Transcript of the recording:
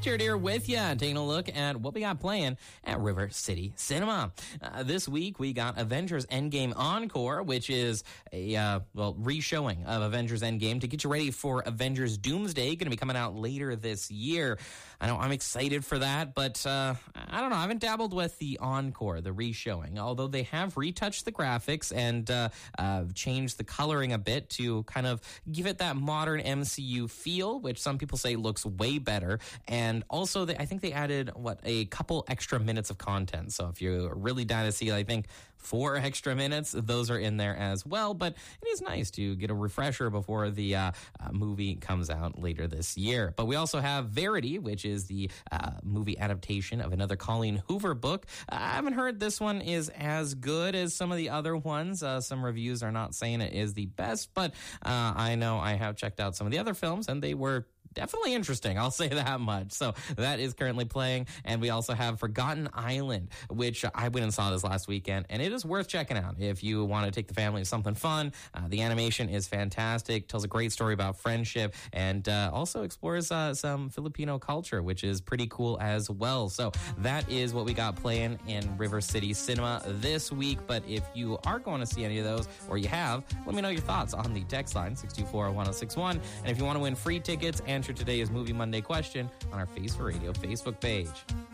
Jared here with you, taking a look at what we got playing at River City Cinema. This week, we got Avengers Endgame Encore, which is a, re-showing of Avengers Endgame to get you ready for Avengers Doomsday, going to be coming out later this year. I know I'm excited for that, but I don't know. I haven't dabbled with the Encore, the re-showing, although they have retouched the graphics and changed the coloring a bit to kind of give it that modern MCU feel, which some people say looks way better. And also, I think they added, a couple extra minutes of content. So if you're really down to see, I think, 4 extra minutes, those are in there as well. But it is nice to get a refresher before the movie comes out later this year. But we also have Verity, which is the movie adaptation of another Colleen Hoover book. I haven't heard this one is as good as some of the other ones. Some reviews are not saying it is the best, but I know I have checked out some of the other films, and they were definitely interesting. I'll say that much. So that is currently playing. And we also have Forgotten Island, which I went and saw this last weekend, and it is worth checking out if you want to take the family to something fun. The animation is fantastic, tells a great story about friendship, and also explores some Filipino culture, which is pretty cool as well. So that is what we got playing in River City Cinema this week. But if you are going to see any of those, or you have, let me know your thoughts on the text line 624-1061. And if you want to win free tickets, answer today's Movie Monday question on our Face for Radio Facebook page.